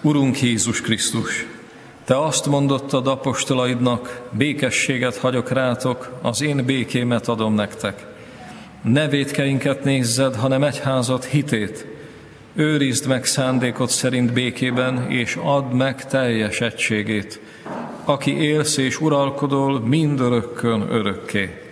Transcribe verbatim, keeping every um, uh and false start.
Urunk Jézus Krisztus, Te azt mondottad apostolaidnak, békességet hagyok rátok, az én békémet adom nektek. Ne vétkeinket nézzed, hanem egyházad hitét. Őrizd meg szándékod szerint békében, és add meg teljes egységét, aki élsz és uralkodol mindörökkön örökké.